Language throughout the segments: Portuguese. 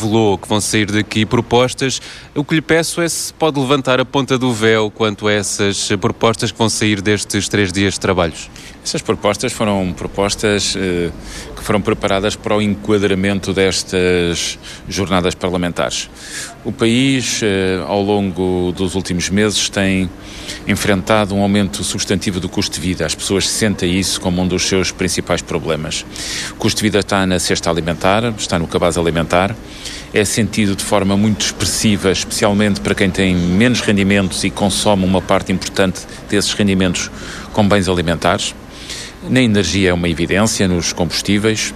revelou que vão sair daqui propostas. O que lhe peço é se pode levantar a ponta do véu quanto a essas propostas que vão sair destes 3 dias de trabalhos. Essas propostas foram propostas que foram preparadas para o enquadramento destas jornadas parlamentares. O país, ao longo dos últimos meses, tem enfrentado um aumento substantivo do custo de vida. As pessoas sentem isso como um dos seus principais problemas. O custo de vida está na cesta alimentar, está no cabaz alimentar, é sentido de forma muito expressiva, especialmente para quem tem menos rendimentos e consome uma parte importante desses rendimentos com bens alimentares. Na energia é uma evidência, nos combustíveis.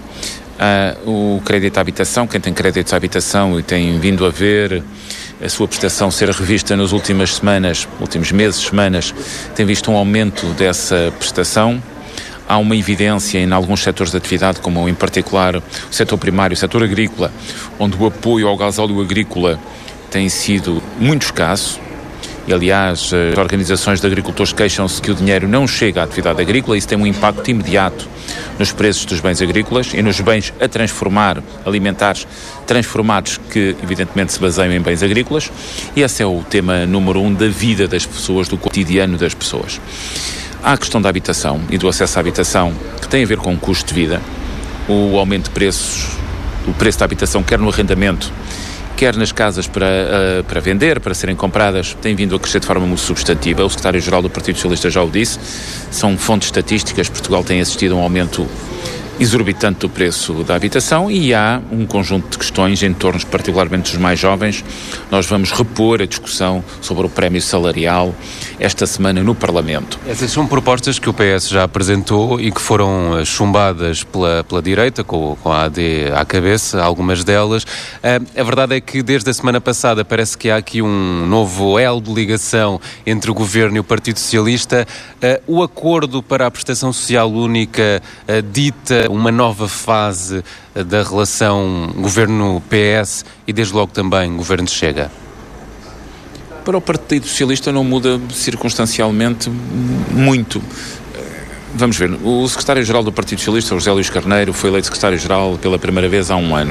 O crédito à habitação, quem tem créditos à habitação e tem vindo a ver a sua prestação ser revista nas últimos meses, semanas, tem visto um aumento dessa prestação. Há uma evidência em alguns setores de atividade, como em particular o setor primário, o setor agrícola, onde o apoio ao gasóleo agrícola tem sido muito escasso. E, aliás, as organizações de agricultores queixam-se que o dinheiro não chega à atividade agrícola. Isso tem um impacto imediato nos preços dos bens agrícolas e nos bens a transformar, alimentares transformados, que evidentemente se baseiam em bens agrícolas. E esse é o tema número 1 da vida das pessoas, do cotidiano das pessoas. Há a questão da habitação e do acesso à habitação, que tem a ver com o custo de vida. O aumento de preços, o preço da habitação, quer no arrendamento, quer nas casas para vender, para serem compradas, tem vindo a crescer de forma muito substantiva. O secretário-geral do Partido Socialista já o disse. São fontes estatísticas. Portugal tem assistido a um aumento exorbitante do preço da habitação e há um conjunto de questões em torno, particularmente dos mais jovens. Nós vamos repor a discussão sobre o prémio salarial esta semana no Parlamento. Essas são propostas que o PS já apresentou e que foram chumbadas pela direita, com a AD à cabeça, algumas delas. A verdade é que desde a semana passada parece que há aqui um novo elo de ligação entre o Governo e o Partido Socialista. O acordo para a prestação social única dita uma nova fase da relação Governo-PS e desde logo também Governo-Chega. Para o Partido Socialista não muda circunstancialmente muito. Vamos ver, o secretário-geral do Partido Socialista, José Luís Carneiro, foi eleito secretário-geral pela primeira vez há um ano.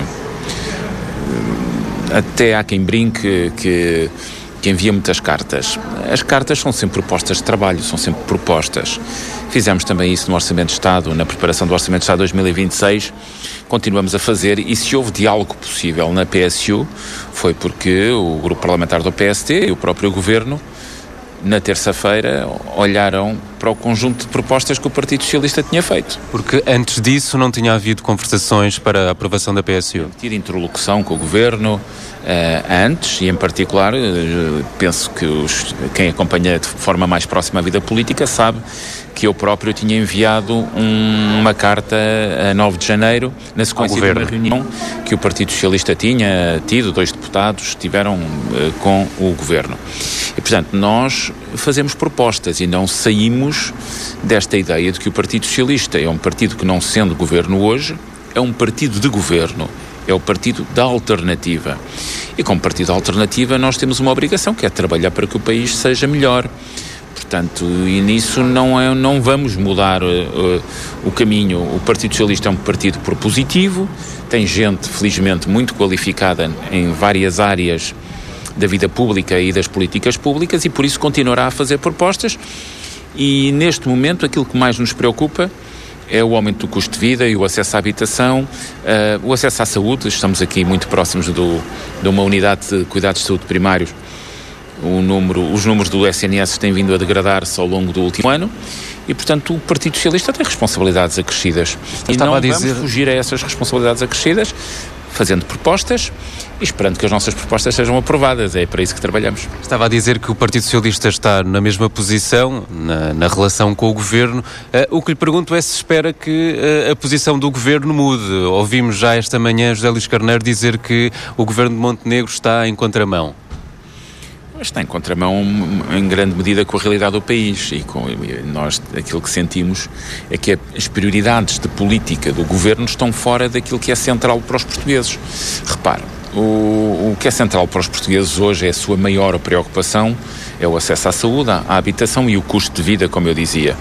Até há quem brinque que envia muitas cartas. As cartas são sempre propostas de trabalho, são sempre propostas. Fizemos também isso no Orçamento de Estado, na preparação do Orçamento de Estado 2026, continuamos a fazer, e se houve diálogo possível na PSU, foi porque o grupo parlamentar do PSD e o próprio Governo, na terça-feira, olharam para o conjunto de propostas que o Partido Socialista tinha feito. Porque antes disso não tinha havido conversações para a aprovação da PSU? Tido interlocução com o Governo antes, e em particular, penso que quem acompanha de forma mais próxima a vida política sabe que eu próprio tinha enviado uma carta a 9 de janeiro, na sequência de uma reunião que o Partido Socialista tinha tido, 2 deputados estiveram com o Governo. E, portanto, nós fazemos propostas e não saímos desta ideia de que o Partido Socialista é um partido que, não sendo governo hoje, é um partido de governo, é o partido da alternativa. E como partido da alternativa nós temos uma obrigação, que é trabalhar para que o país seja melhor. Portanto, e nisso não vamos mudar o caminho. O Partido Socialista é um partido propositivo, tem gente, felizmente, muito qualificada em várias áreas da vida pública e das políticas públicas, e por isso continuará a fazer propostas. E neste momento aquilo que mais nos preocupa é o aumento do custo de vida e o acesso à habitação, o acesso à saúde. Estamos aqui muito próximos de uma unidade de cuidados de saúde primários. Os números do SNS têm vindo a degradar-se ao longo do último ano e, portanto, o Partido Socialista tem responsabilidades acrescidas. E não vamos fugir a essas responsabilidades acrescidas, fazendo propostas e esperando que as nossas propostas sejam aprovadas. É para isso que trabalhamos. Estava a dizer que o Partido Socialista está na mesma posição, na relação com o Governo. O que lhe pergunto é se espera que a posição do Governo mude. Ouvimos já esta manhã José Luís Carneiro dizer que o Governo de Montenegro está em contramão. Está em contramão em grande medida com a realidade do país e nós aquilo que sentimos é que as prioridades de política do Governo estão fora daquilo que é central para os portugueses. Repare, o que é central para os portugueses hoje é a sua maior preocupação, é o acesso à saúde, à habitação e o custo de vida, como eu dizia.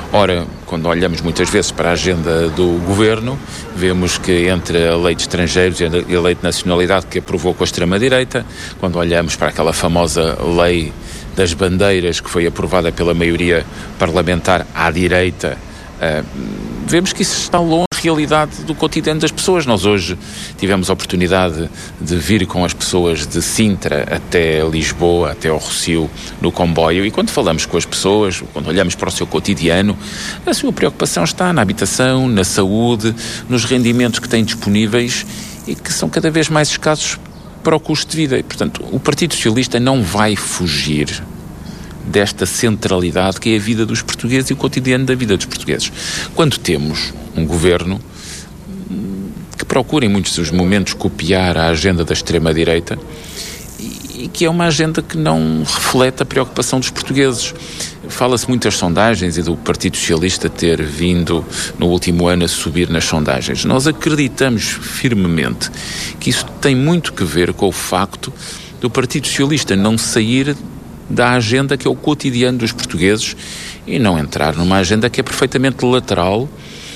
Ora, quando olhamos muitas vezes para a agenda do Governo, vemos que entre a lei de estrangeiros e a lei de nacionalidade que aprovou com a extrema-direita, quando olhamos para aquela famosa lei das bandeiras que foi aprovada pela maioria parlamentar à direita, vemos que isso está longe da realidade do cotidiano das pessoas. Nós hoje tivemos a oportunidade de vir com as pessoas de Sintra até Lisboa, até ao Rossio, no comboio, e quando falamos com as pessoas, quando olhamos para o seu cotidiano, a sua preocupação está na habitação, na saúde, nos rendimentos que têm disponíveis e que são cada vez mais escassos para o custo de vida. E, portanto, o Partido Socialista não vai fugir desta centralidade que é a vida dos portugueses e o cotidiano da vida dos portugueses. Quando temos um governo que procura em muitos dos momentos copiar a agenda da extrema-direita e que é uma agenda que não reflete a preocupação dos portugueses. Fala-se muito das sondagens e do Partido Socialista ter vindo no último ano a subir nas sondagens. Nós acreditamos firmemente que isso tem muito que ver com o facto do Partido Socialista não sair da agenda que é o cotidiano dos portugueses e não entrar numa agenda que é perfeitamente lateral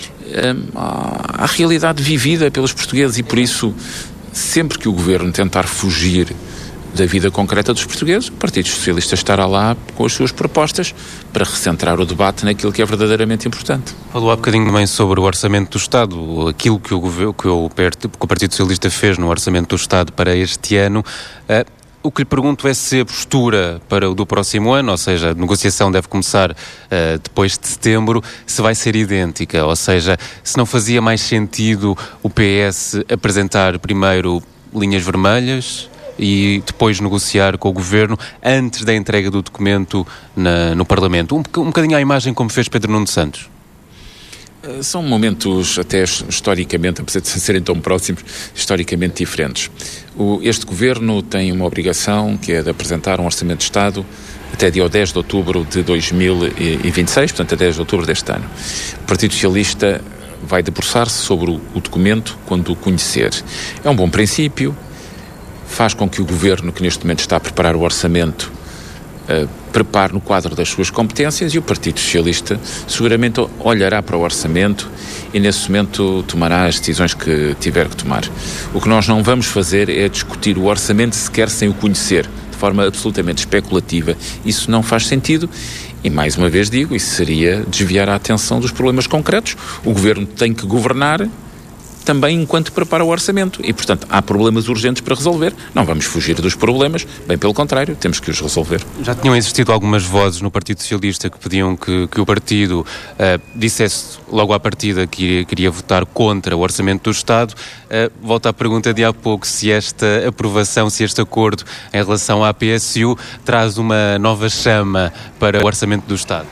à realidade vivida pelos portugueses, e por isso, sempre que o Governo tentar fugir da vida concreta dos portugueses, o Partido Socialista estará lá com as suas propostas para recentrar o debate naquilo que é verdadeiramente importante. Falou há bocadinho também sobre o Orçamento do Estado, aquilo que o Partido Socialista fez no Orçamento do Estado para este ano. O que lhe pergunto é se a postura para o do próximo ano, ou seja, a negociação deve começar depois de setembro, se vai ser idêntica, ou seja, se não fazia mais sentido o PS apresentar primeiro linhas vermelhas e depois negociar com o Governo antes da entrega do documento no Parlamento. Um bocadinho à imagem como fez Pedro Nuno Santos. São momentos, até historicamente, apesar de serem tão próximos, historicamente diferentes. Este Governo tem uma obrigação, que é de apresentar um Orçamento de Estado até dia 10 de outubro de 2026, portanto, até 10 de outubro deste ano. O Partido Socialista vai debruçar-se sobre o documento quando o conhecer. É um bom princípio, faz com que o Governo, que neste momento está a preparar o Orçamento, prepare no quadro das suas competências, e o Partido Socialista seguramente olhará para o orçamento e nesse momento tomará as decisões que tiver que tomar. O que nós não vamos fazer é discutir o orçamento sequer sem o conhecer, de forma absolutamente especulativa. Isso não faz sentido e, mais uma vez digo, isso seria desviar a atenção dos problemas concretos. O Governo tem que governar também enquanto prepara o orçamento e, portanto, há problemas urgentes para resolver. Não vamos fugir dos problemas, bem pelo contrário, temos que os resolver. Já tinham existido algumas vozes no Partido Socialista que pediam que o partido dissesse logo à partida que queria votar contra o Orçamento do Estado. Volto à pergunta de há pouco, se esta aprovação, se este acordo em relação à PSU traz uma nova chama para o Orçamento do Estado.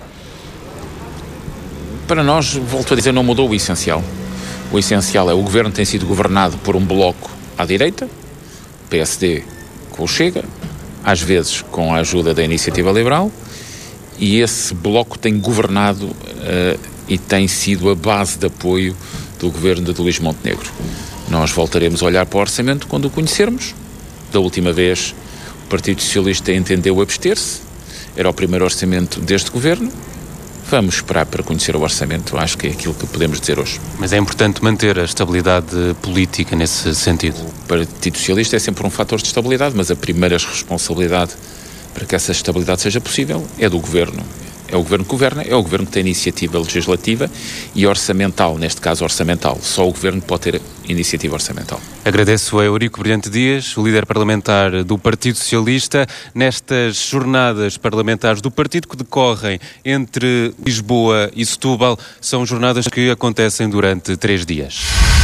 Para nós, volto a dizer, não mudou o essencial. O essencial é o Governo tem sido governado por um bloco à direita, PSD com o Chega, às vezes com a ajuda da Iniciativa Liberal, e esse bloco tem governado e tem sido a base de apoio do Governo de Luís Montenegro. Nós voltaremos a olhar para o orçamento quando o conhecermos. Da última vez, o Partido Socialista entendeu abster-se, era o primeiro orçamento deste Governo. Vamos esperar para conhecer o orçamento, acho que é aquilo que podemos dizer hoje. Mas é importante manter a estabilidade política nesse sentido? O Partido Socialista é sempre um fator de estabilidade, mas a primeira responsabilidade para que essa estabilidade seja possível é do Governo. É o Governo que governa, é o Governo que tem iniciativa legislativa e orçamental, neste caso orçamental. Só o Governo pode ter iniciativa orçamental. Agradeço a Eurico Brilhante Dias, o líder parlamentar do Partido Socialista, nestas jornadas parlamentares do partido que decorrem entre Lisboa e Setúbal. São jornadas que acontecem durante 3 dias.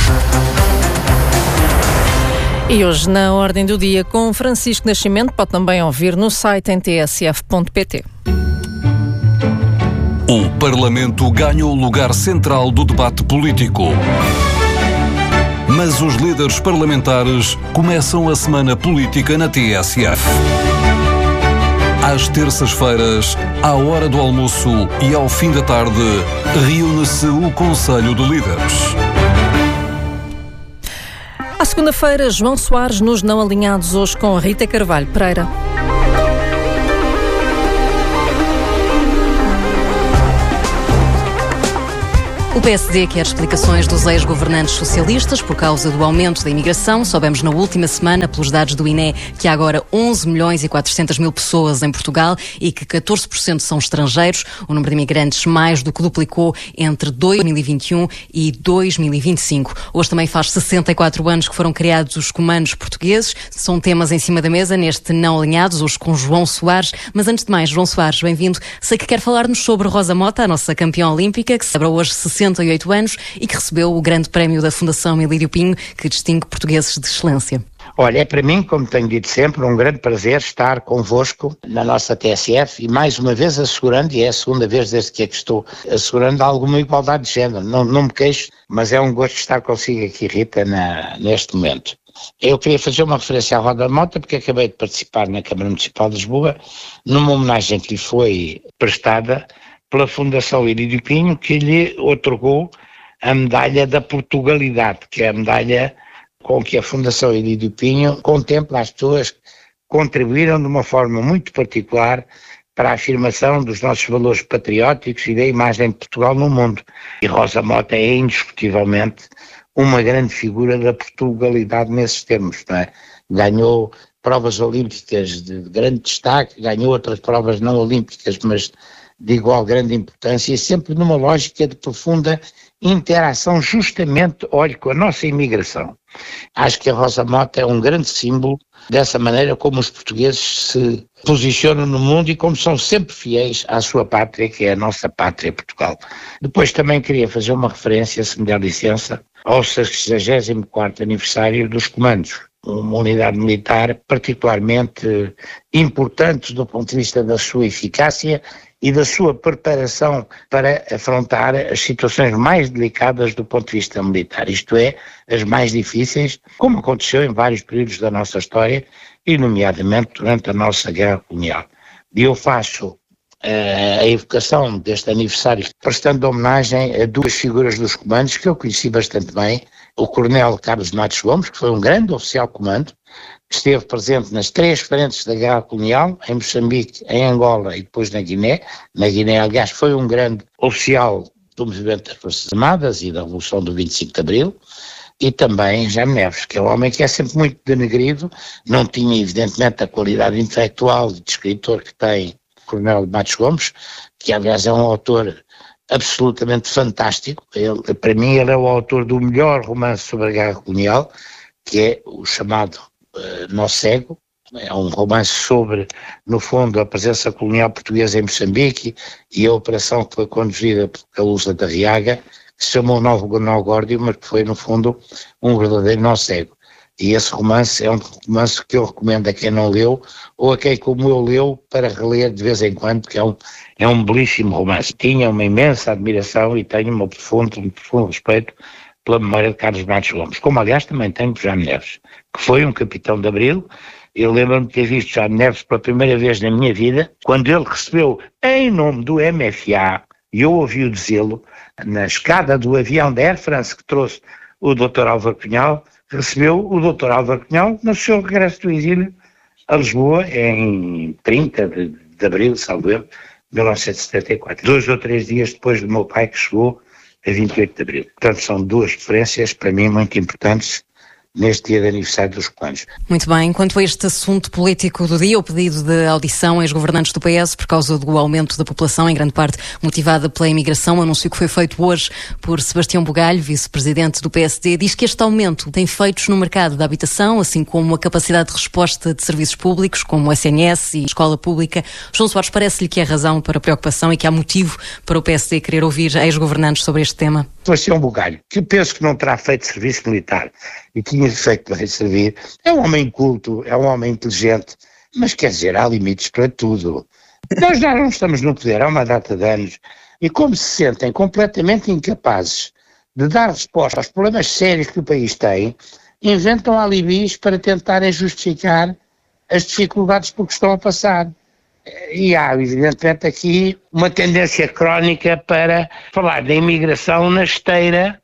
E hoje, na Ordem do Dia, com Francisco Nascimento, pode também ouvir no site em tsf.pt. O Parlamento ganha o lugar central do debate político. Mas os líderes parlamentares começam a semana política na TSF. Às terças-feiras, à hora do almoço e ao fim da tarde, reúne-se o Conselho de Líderes. À segunda-feira, João Soares nos Não Alinhados, hoje com Rita Carvalho Pereira. O PSD quer explicações dos ex-governantes socialistas por causa do aumento da imigração. Soubemos na última semana, pelos dados do INE, que há agora 11 milhões e 400 mil pessoas em Portugal e que 14% são estrangeiros. O número de imigrantes mais do que duplicou entre 2021 e 2025. Hoje também faz 64 anos que foram criados os comandos portugueses. São temas em cima da mesa neste Não Alinhados, hoje com João Soares. Mas antes de mais, João Soares, bem-vindo. Sei que quer falar-nos sobre Rosa Mota, a nossa campeã olímpica, que celebra hoje 68 anos e que recebeu o grande prémio da Fundação Emílio Pinho, que distingue portugueses de excelência. Olha, é para mim, como tenho dito sempre, um grande prazer estar convosco na nossa TSF e mais uma vez assegurando, e é a segunda vez desde que aqui estou, assegurando alguma igualdade de género. Não me queixo, mas é um gosto estar consigo aqui, Rita, neste momento. Eu queria fazer uma referência à Rosa Mota porque acabei de participar na Câmara Municipal de Lisboa numa homenagem que lhe foi prestada pela Fundação Emílio Pinho, que lhe outorgou a medalha da Portugalidade, que é a medalha com que a Fundação Emílio Pinho contempla as pessoas que contribuíram de uma forma muito particular para a afirmação dos nossos valores patrióticos e da imagem de Portugal no mundo. E Rosa Mota é indiscutivelmente uma grande figura da Portugalidade nesses termos, não é? Ganhou provas olímpicas de grande destaque, ganhou outras provas não olímpicas, mas de igual grande importância, e sempre numa lógica de profunda interação justamente, olhe, com a nossa imigração. Acho que a Rosa Mota é um grande símbolo dessa maneira como os portugueses se posicionam no mundo e como são sempre fiéis à sua pátria, que é a nossa pátria, Portugal. Depois também queria fazer uma referência, se me der licença, ao 64º aniversário dos comandos, uma unidade militar particularmente importante do ponto de vista da sua eficácia e da sua preparação para afrontar as situações mais delicadas do ponto de vista militar, isto é, as mais difíceis, como aconteceu em vários períodos da nossa história, e nomeadamente durante a nossa guerra colonial. E eu faço a evocação deste aniversário prestando homenagem a duas figuras dos comandos que eu conheci bastante bem, o Coronel Carlos Matos Gomes, que foi um grande oficial de comando, que esteve presente nas 3 frentes da guerra colonial, em Moçambique, em Angola e depois na Guiné. Na Guiné, aliás, foi um grande oficial do movimento das Forças Armadas e da Revolução do 25 de Abril, e também Jaime Neves, que é um homem que é sempre muito denegrido, não tinha evidentemente a qualidade intelectual de escritor que tem o Coronel Matos Gomes, que aliás é um autor absolutamente fantástico. Para mim ele é o autor do melhor romance sobre a guerra colonial, que é o chamado Nó Cego. É um romance sobre, no fundo, a presença colonial portuguesa em Moçambique e a operação que foi conduzida por Calusa da Riaga, que se chamou Novo Nó Górdio, mas que foi, no fundo, um verdadeiro nó cego. E esse romance é um romance que eu recomendo a quem não leu, ou a quem, como eu, leu para reler de vez em quando, que é um belíssimo romance. Tinha uma imensa admiração e tenho um profundo respeito pela memória de Carlos Matos Gomes, como aliás também tenho por Jaime Neves, que foi um capitão de Abril. Eu lembro-me de ter visto Jaime Neves pela primeira vez na minha vida, quando ele recebeu, em nome do MFA, e eu ouvi-o dizê-lo, na escada do avião da Air France que trouxe o Dr. Álvaro Cunhal, recebeu o Dr. Álvaro Cunhal no seu regresso do exílio a Lisboa em 30 de abril, salvo eu, 1974, 2 ou 3 dias depois do meu pai, que chegou a 28 de abril. Portanto, são duas referências para mim muito importantes neste dia de aniversário dos comandos. Muito bem. Quanto a este assunto político do dia, o pedido de audição a ex-governantes do PS por causa do aumento da população, em grande parte motivada pela imigração, anúncio que foi feito hoje por Sebastião Bugalho, vice-presidente do PSD, diz que este aumento tem efeitos no mercado da habitação, assim como a capacidade de resposta de serviços públicos, como o SNS e escola pública. João Soares, parece-lhe que há razão para a preocupação e que há motivo para o PSD querer ouvir ex-governantes sobre este tema? Sebastião Bugalho, que eu penso que não terá feito serviço militar e tinha feito para servir, é um homem culto, é um homem inteligente, mas quer dizer, há limites para tudo. Nós já não estamos no poder há uma data de anos e como se sentem completamente incapazes de dar resposta aos problemas sérios que o país tem, inventam alibis para tentarem justificar as dificuldades por que estão a passar. E há, evidentemente, aqui uma tendência crónica para falar da imigração na esteira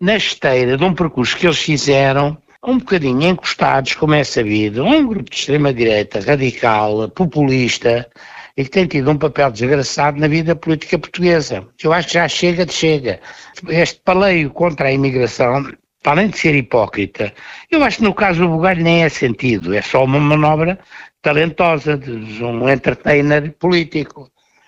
de um percurso que eles fizeram, um bocadinho encostados, como é sabido, a um grupo de extrema-direita radical, populista, e que tem tido um papel desgraçado na vida política portuguesa. Eu acho que já chega. Este paleio contra a imigração, além de ser hipócrita, eu acho que no caso do Bugalho nem é sentido, é só uma manobra talentosa de um entertainer político.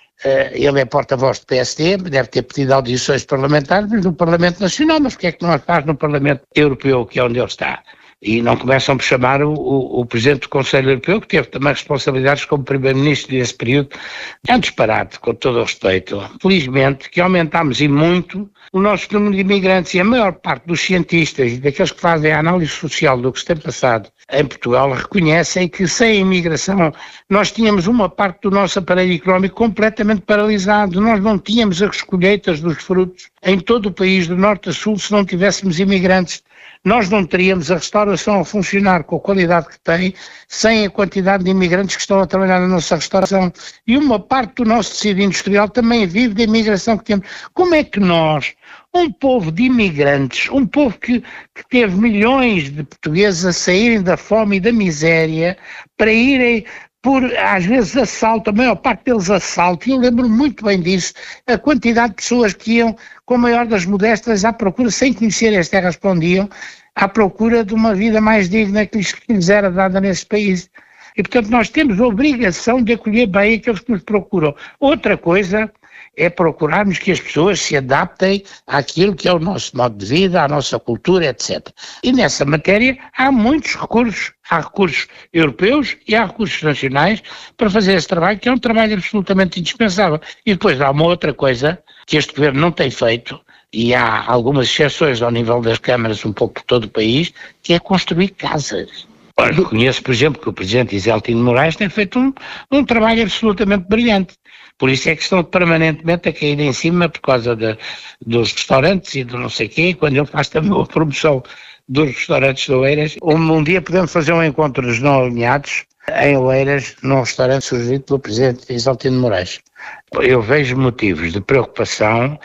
Ele é porta-voz do PSD, deve ter pedido audições parlamentares, mas no Parlamento Nacional, mas porque é que não as faz no Parlamento Europeu, que é onde ele está? E não começam por chamar o Presidente do Conselho Europeu, que teve também responsabilidades como Primeiro-Ministro nesse período. É um disparate, com todo o respeito. Felizmente que aumentámos e muito o nosso número de imigrantes, e a maior parte dos cientistas e daqueles que fazem a análise social do que se tem passado em Portugal reconhecem que sem a imigração nós tínhamos uma parte do nosso aparelho económico completamente paralisado. Nós não tínhamos as colheitas dos frutos em todo o país, do norte a sul, se não tivéssemos imigrantes. Nós não teríamos a restauração a funcionar com a qualidade que tem, sem a quantidade de imigrantes que estão a trabalhar na nossa restauração. E uma parte do nosso tecido industrial também vive da imigração que temos. Como é que nós, um povo de imigrantes, um povo que teve milhões de portugueses a saírem da fome e da miséria, para irem por, às vezes, assalto, a maior parte deles assalto, e eu lembro muito bem disso, a quantidade de pessoas que iam com a maior das modestas à procura, sem conhecer as terras para onde iam, à procura de uma vida mais digna que lhes era dada nesse país. E, portanto, nós temos a obrigação de acolher bem aqueles que nos procuram. Outra coisa é procurarmos que as pessoas se adaptem àquilo que é o nosso modo de vida, à nossa cultura, etc. E nessa matéria há muitos recursos. Há recursos europeus e há recursos nacionais para fazer esse trabalho, que é um trabalho absolutamente indispensável. E depois há uma outra coisa que este governo não tem feito, e há algumas exceções ao nível das câmaras um pouco por todo o país, que é construir casas. Eu conheço, por exemplo, que o Presidente Isaltino Moraes tem feito um trabalho absolutamente brilhante. Por isso é que estão permanentemente a cair em cima por causa dos restaurantes e do não sei quê, quando ele faz também a promoção dos restaurantes de Oeiras. Um dia podemos fazer um encontro dos não alinhados em Oeiras, num restaurante sugerido pelo Presidente Isaltino Moraes. Eu vejo motivos de preocupação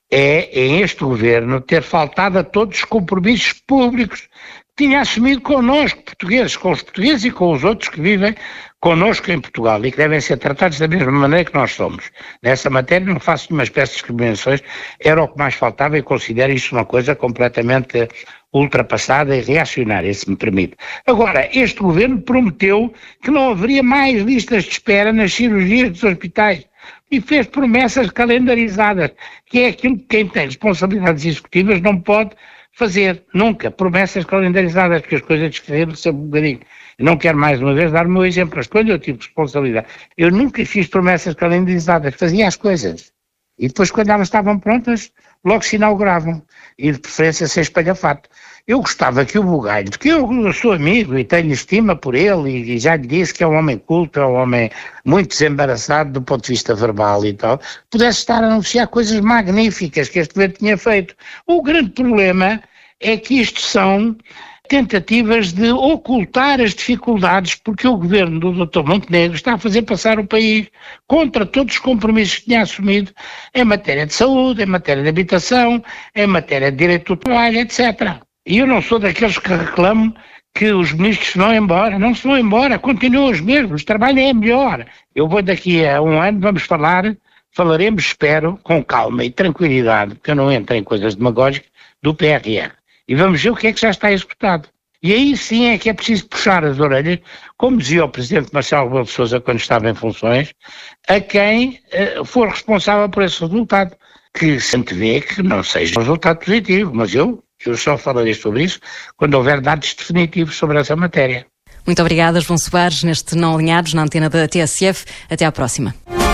em este governo ter faltado a todos os compromissos públicos que tinha assumido connosco, portugueses, com os portugueses e com os outros que vivem connosco em Portugal e que devem ser tratados da mesma maneira que nós somos. Nessa matéria não faço nenhuma espécie de discriminações, era o que mais faltava e considero isso uma coisa completamente ultrapassada e reacionária, se me permite. Agora, este governo prometeu que não haveria mais listas de espera nas cirurgias dos hospitais e fez promessas calendarizadas, que é aquilo que quem tem responsabilidades executivas não pode fazer, nunca, promessas calendarizadas, porque as coisas descreveram-se um bocadinho. Eu não quero mais uma vez dar o meu exemplo, mas quando eu tive responsabilidade, eu nunca fiz promessas calendarizadas, fazia as coisas. E depois, quando elas estavam prontas, logo se inauguravam, e de preferência sem espalhafato. Eu gostava que o Bugalho, que eu sou amigo e tenho estima por ele, e já lhe disse que é um homem culto, é um homem muito desembaraçado do ponto de vista verbal e tal, pudesse estar a anunciar coisas magníficas que este governo tinha feito. O grande problema é que isto são tentativas de ocultar as dificuldades, porque o governo do Dr. Montenegro está a fazer passar o país contra todos os compromissos que tinha assumido em matéria de saúde, em matéria de habitação, em matéria de direito do trabalho, etc. E eu não sou daqueles que reclamam que os ministros vão embora, não se vão embora, continuam os mesmos, o trabalho é melhor. Eu vou daqui a um ano, falaremos, espero, com calma e tranquilidade, porque eu não entro em coisas demagógicas, do PRR. E vamos ver o que é que já está executado. E aí sim é que é preciso puxar as orelhas, como dizia o Presidente Marcelo Rebelo de Sousa quando estava em funções, a quem for responsável por esse resultado, que se antevê que não seja um resultado positivo, mas eu só falarei sobre isso quando houver dados definitivos sobre essa matéria. Muito obrigada, João Soares, neste Não Alinhados, na antena da TSF. Até à próxima.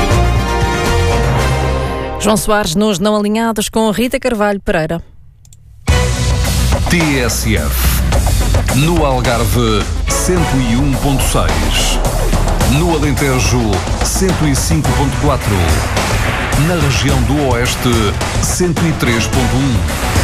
João Soares nos Não Alinhados com Rita Carvalho Pereira. TSF. No Algarve, 101.6. No Alentejo, 105.4. Na região do Oeste, 103.1.